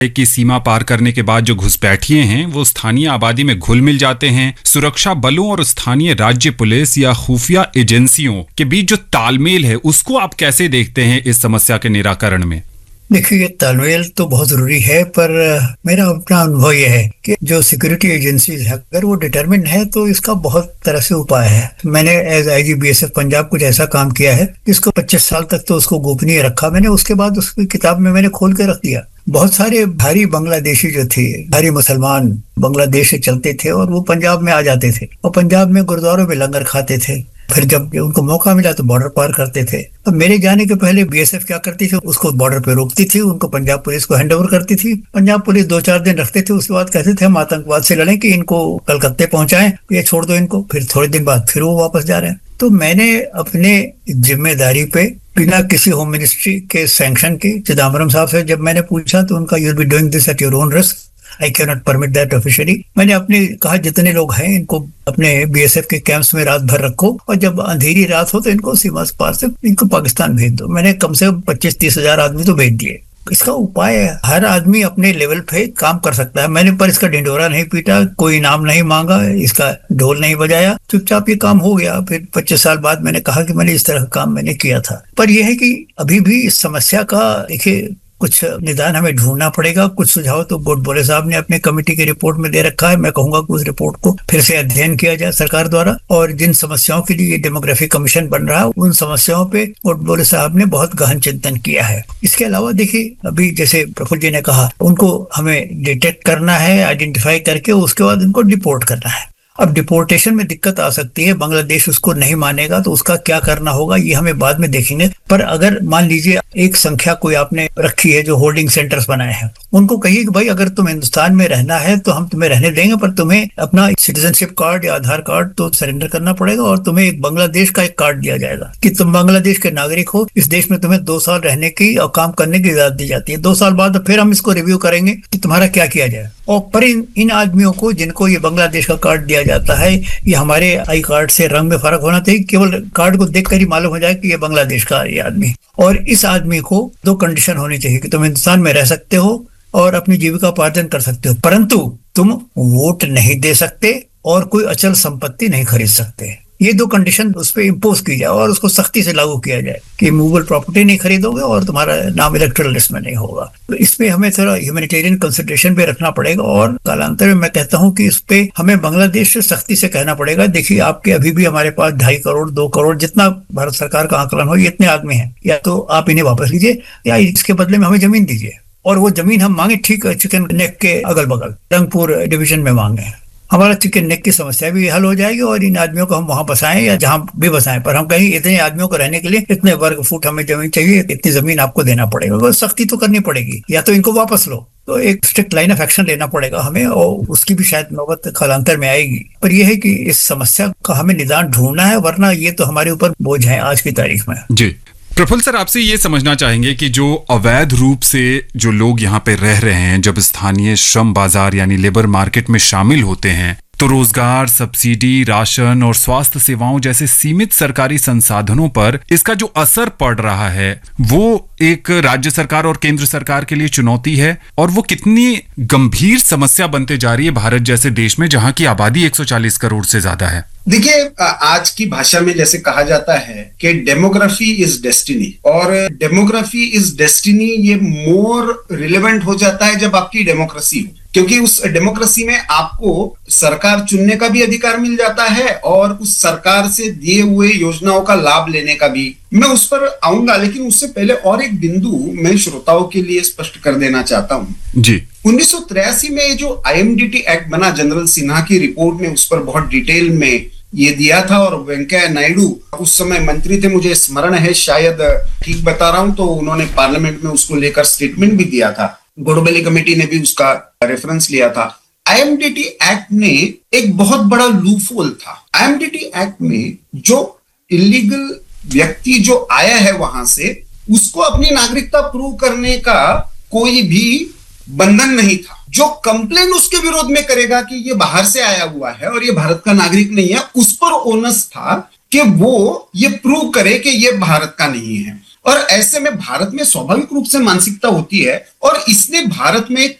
कि सीमा पार करने के बाद जो घुसपैठिए हैं वो स्थानीय आबादी में घुल मिल जाते हैं। सुरक्षा बलों और स्थानीय राज्य पुलिस या खुफिया एजेंसियों के बीच जो तालमेल है उसको आप कैसे देखते हैं इस समस्या के निराकरण में? देखिए, ये तालमेल तो बहुत जरूरी है, पर मेरा अपना अनुभव यह है कि जो सिक्योरिटी एजेंसीज है अगर वो डिटरमिन्ड है तो इसका बहुत तरह से उपाय है। मैंने एज आईजी बीएसएफ पंजाब कुछ ऐसा काम किया है जिसको 25 साल तक तो उसको गोपनीय रखा मैंने, उसके बाद उसकी किताब में मैंने खोल के रख दिया। बहुत सारे भारी बांग्लादेशी जो थे, भारी मुसलमान बांग्लादेश से चलते थे और वो पंजाब में आ जाते थे और पंजाब में गुरुद्वारों में लंगर खाते थे। फिर जब उनको मौका मिला तो बॉर्डर पार करते थे। अब मेरे जाने के पहले बीएसएफ क्या करती थी, उसको बॉर्डर पे रोकती थी, उनको पंजाब पुलिस को हैंड ओवर करती थी। पंजाब पुलिस 2-4 दिन रखते थे, उसके बाद कहते थे हम आतंकवाद से लड़ें कि इनको कलकत्ते पहुंचाएं, ये छोड़ दो इनको। फिर थोड़े दिन बाद फिर वो वापस जा रहे हैं। तो मैंने अपने जिम्मेदारी पे बिना किसी होम मिनिस्ट्री के सैंक्शन के चिदम्बरम साहब से जब मैंने पूछा तो उनका you will be doing this at your own risk, I can not permit that officially. मैंने अपने कहा जितने लोग हैं इनको अपने बीएसएफ के कैंप्स में रात भर रखो और जब अंधेरी रात हो तो इनको सीमा पार से इनको पाकिस्तान भेज दो। मैंने कम से कम 25-30 हजार आदमी तो भेज दिए। इसका उपाय है, हर आदमी अपने लेवल पे काम कर सकता है। मैंने पर इसका ढिंढोरा नहीं पीटा, कोई इनाम नहीं मांगा, इसका ढोल नहीं बजाया, चुपचाप ये काम हो गया। फिर 25 साल बाद मैंने कहा कि मैंने इस तरह का काम मैंने किया था। पर यह है कि अभी भी इस समस्या का देखिए कुछ निदान हमें ढूंढना पड़ेगा। कुछ सुझाव तो गोडबोले साहब ने अपने कमेटी की रिपोर्ट में दे रखा है। मैं कहूंगा कि उस रिपोर्ट को फिर से अध्ययन किया जाए सरकार द्वारा, और जिन समस्याओं के लिए डेमोग्राफी कमीशन बन रहा है उन समस्याओं पे गोडबोले साहब ने बहुत गहन चिंतन किया है। इसके अलावा देखिए, अभी जैसे प्रफुल्ल जी ने कहा, उनको हमें डिटेक्ट करना है, आइडेंटिफाई करके उसके बाद उनको डिपोर्ट करना है। अब डिपोर्टेशन में दिक्कत आ सकती है, बांग्लादेश उसको नहीं मानेगा तो उसका क्या करना होगा ये हमें बाद में देखेंगे। पर अगर मान लीजिए एक संख्या कोई आपने रखी है जो होल्डिंग सेंटर्स बनाए हैं, उनको कहिए कि भाई अगर तुम हिंदुस्तान में रहना है तो हम तुम्हें रहने देंगे, पर तुम्हें अपना सिटीजनशिप कार्ड या आधार कार्ड तो सरेंडर करना पड़ेगा और तुम्हें एक बांग्लादेश का एक कार्ड दिया जाएगा कि तुम बांग्लादेश के नागरिक हो, इस देश में तुम्हें 2 साल रहने की और काम करने की इजाजत दी जाती है। 2 साल बाद फिर हम इसको रिव्यू करेंगे कि तुम्हारा क्या किया जाए। और पर इन आदमियों को जिनको ये बांग्लादेश का कार्ड दिया जाता है, ये हमारे आई कार्ड से रंग में फर्क होना चाहिए, केवल कार्ड को देखकर ही मालूम हो जाए कि ये बांग्लादेश का ये आदमी। और इस आदमी को 2 कंडीशन होनी चाहिए कि तुम हिंदुस्तान में रह सकते हो और अपनी जीविका उपार्जन कर सकते हो, परंतु तुम वोट नहीं दे सकते और कोई अचल संपत्ति नहीं खरीद सकते। ये 2 कंडीशन उस पर इम्पोज की जाए और उसको सख्ती से लागू किया जाए कि मूवेबल प्रॉपर्टी नहीं खरीदोगे और तुम्हारा नाम इलेक्टोरल लिस्ट में नहीं होगा। तो इसमें हमें थोड़ा ह्यूमैनिटेरियन कंसिडरेशन पे रखना पड़ेगा और कालांतर में मैं कहता हूँ कि इस पे हमें बांग्लादेश से सख्ती से कहना पड़ेगा, देखिए आपके अभी भी हमारे पास 2.5 करोड़ 2 करोड़ जितना भारत सरकार का आकलन हो, ये इतने आदमी हैं, या तो आप इन्हें वापस लीजिए या इसके बदले में हमें जमीन दीजिए। और वो जमीन हम मांगे ठीक चिकन नेक के अगल बगल रंगपुर डिवीजन में मांगे, हमारा चिकन नेक की समस्या भी हल हो जाएगी और इन आदमियों को हम वहां बसाएं या जहां भी बसाएं, पर हम कहीं इतने आदमियों को रहने के लिए इतने वर्ग फुट हमें जमीन चाहिए, इतनी जमीन आपको देना पड़ेगा। वो सख्ती तो करनी पड़ेगी, या तो इनको वापस लो, तो एक स्ट्रिक्ट लाइन ऑफ एक्शन लेना पड़ेगा हमें, और उसकी भी शायद नौबत कालांतर में आएगी। पर यह है कि इस समस्या का हमें निदान ढूंढना है, वरना ये तो हमारे ऊपर बोझ है आज की तारीख में। जी प्रफुल्ल सर, आपसे ये समझना चाहेंगे कि जो अवैध रूप से जो लोग यहाँ पे रह रहे हैं, जब स्थानीय श्रम बाजार यानी लेबर मार्केट में शामिल होते हैं तो रोजगार, सब्सिडी, राशन और स्वास्थ्य सेवाओं जैसे सीमित सरकारी संसाधनों पर इसका जो असर पड़ रहा है वो एक राज्य सरकार और केंद्र सरकार के लिए चुनौती है, और वो कितनी गंभीर समस्या बनते जा रही है भारत जैसे देश में जहां की आबादी 140 करोड़ से ज्यादा है। देखिए, आज की भाषा में जैसे कहा जाता है कि डेमोग्राफी इज डेस्टिनी, और डेमोग्राफी इज डेस्टिनी ये मोर रिलेवेंट हो जाता है जब आपकी डेमोक्रेसी हो, क्योंकि उस डेमोक्रेसी में आपको सरकार चुनने का भी अधिकार मिल जाता है और उस सरकार से दिए हुए योजनाओं का लाभ लेने का भी। मैं उस पर आऊंगा, लेकिन उससे पहले और एक बिंदु मैं श्रोताओं के लिए स्पष्ट कर देना चाहता हूं जी। 1983 में जो IMDT एक्ट बना, जनरल सिन्हा की रिपोर्ट में उस पर बहुत डिटेल में ये दिया था, और वेंकैया नायडू उस समय मंत्री थे, मुझे स्मरण है, शायद ठीक बता रहा हूं, तो उन्होंने पार्लियामेंट में उसको लेकर स्टेटमेंट भी दिया था। गोडबोले कमेटी ने भी उसका रेफरेंस लिया था। IMDT एक्ट में एक बहुत बड़ा लूपहोल था। IMDT एक्ट में जो इलीगल व्यक्ति जो आया है वहां से, उसको अपनी नागरिकता प्रूव करने का कोई भी बंधन नहीं था। जो कंप्लेंट उसके विरोध में करेगा कि ये बाहर से आया हुआ है और ये भारत का नागरिक नहीं है, उस पर ओनस था कि वो ये प्रूव करे कि ये भारत का नहीं है। और ऐसे में भारत में स्वाभाविक रूप से मानसिकता होती है और इसने भारत में